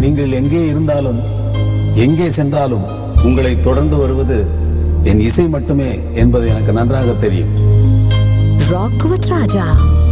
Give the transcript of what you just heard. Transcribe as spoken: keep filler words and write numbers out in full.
நீங்கள் எங்கே இருந்தாலும் எங்கே சென்றாலும் உங்களை தொடர்ந்து வருவது என் இசை மட்டுமே என்பது எனக்கு நன்றாக தெரியும். Rock with Raja.